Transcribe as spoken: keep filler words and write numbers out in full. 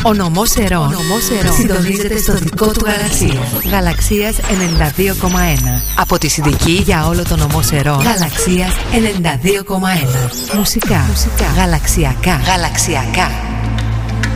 Ο νομός Ερών συντονίζεται στο δικό του γαλαξία. Γαλαξίας ενενήντα δύο κόμμα ένα. Από τη Συνδική για όλο το νομό Ερών. Γαλαξίας ενενήντα δύο κόμμα ένα. Μουσικά. Μουσικά. Γαλαξιακά. Γαλαξιακά.